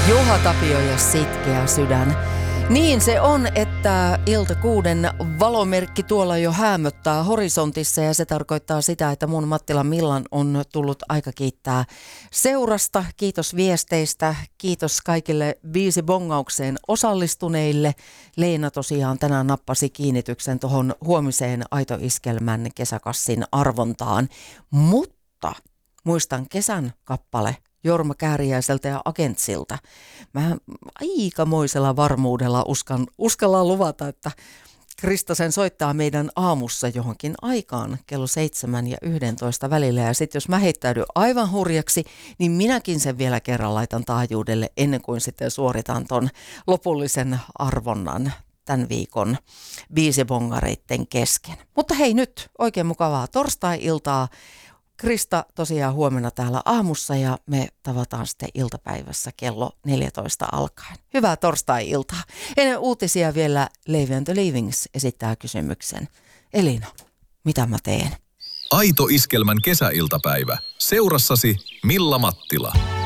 Juha Tapio ja Sitkeä sydän. Niin se on, että iltakuuden valomerkki tuolla jo häämöttää horisontissa ja se tarkoittaa sitä, että mun Mattila Millan on tullut aika kiittää seurasta. Kiitos viesteistä, kiitos kaikille biisibongaukseen osallistuneille. Leena tosiaan tänään nappasi kiinnityksen tuohon huomiseen Aito-iskelmän kesäkassin arvontaan, mutta muistan kesän kappale Jorma Kääriäiseltä ja Agentsilta. Mä aikamoisella varmuudella uskallan luvata, että Krista sen soittaa meidän aamussa johonkin aikaan kello 7 ja 11 välillä. Ja sitten jos mä heittäydyn aivan hurjaksi, niin minäkin sen vielä kerran laitan taajuudelle ennen kuin sitten suoritan ton lopullisen arvonnan tämän viikon biisibongareitten kesken. Mutta hei nyt, oikein mukavaa torstai-iltaa. Krista tosiaan huomenna täällä aamussa ja me tavataan sitten iltapäivässä kello 14 alkaen. Hyvää torstai-iltaa. Ennen uutisia vielä Levi and the Leavings esittää kysymyksen. Elina, mitä mä teen? Aito-iskelmän kesäiltapäivä. Seurassasi Milla Mattila.